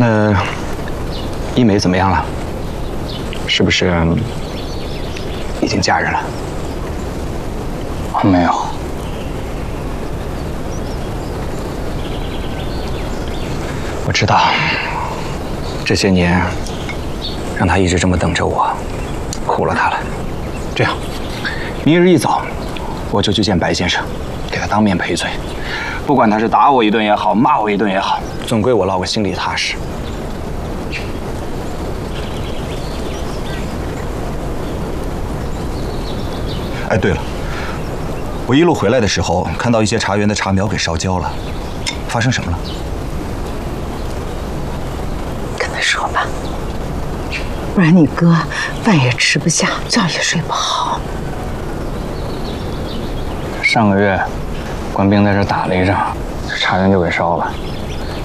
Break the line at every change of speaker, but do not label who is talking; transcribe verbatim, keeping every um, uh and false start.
那一梅怎么样了？是不是已经嫁人了？
没有。
我知道，这些年让她一直这么等着我，苦了她了。这样，明日一早我就去见白先生，给他当面赔罪。不管他是打我一顿也好，骂我一顿也好，总归我落个心里踏实。
哎，对了，我一路回来的时候，看到一些茶园的茶苗给烧焦了，发生什么了？
跟他说吧，不然你哥饭也吃不下，觉也睡不好。
上个月，官兵在这打了一仗，这茶园就给烧了。